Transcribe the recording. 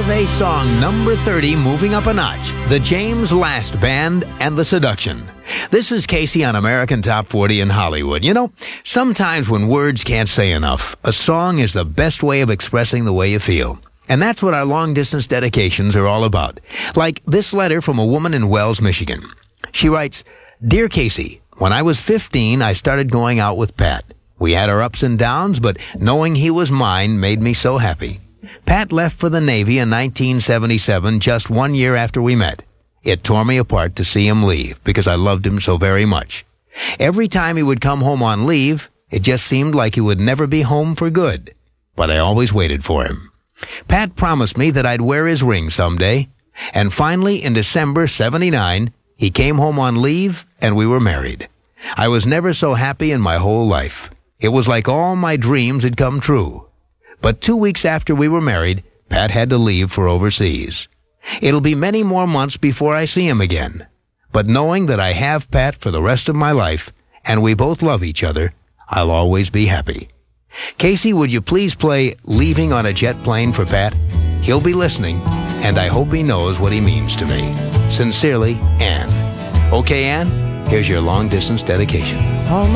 Survey song number 30, moving up a notch. The James Last Band and the Seduction. This is Casey on American Top 40 in Hollywood. You know, sometimes when words can't say enough, a song is the best way of expressing the way you feel. And that's what our long-distance dedications are all about. Like this letter from a woman in Wells, Michigan. She writes, "Dear Casey, when I was 15, I started going out with Pat. We had our ups and downs, but knowing he was mine made me so happy. Pat left for the Navy in 1977, just 1 year after we met. It tore me apart to see him leave because I loved him so very much. Every time he would come home on leave, it just seemed like he would never be home for good. But I always waited for him. Pat promised me that I'd wear his ring someday. And finally, in December 79, he came home on leave and we were married. I was never so happy in my whole life. It was like all my dreams had come true. But 2 weeks after we were married, Pat had to leave for overseas. It'll be many more months before I see him again. But knowing that I have Pat for the rest of my life, and we both love each other, I'll always be happy. Casey, would you please play Leaving on a Jet Plane for Pat? He'll be listening, and I hope he knows what he means to me. Sincerely, Ann." Okay, Ann, here's your long-distance dedication.